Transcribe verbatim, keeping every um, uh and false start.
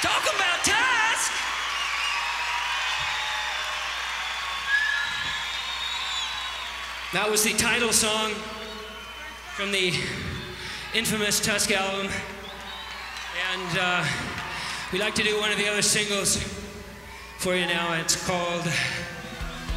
Talk about Tusk! That was the title song from the infamous Tusk album. And uh, we like to do one of the other singles for you now. It's called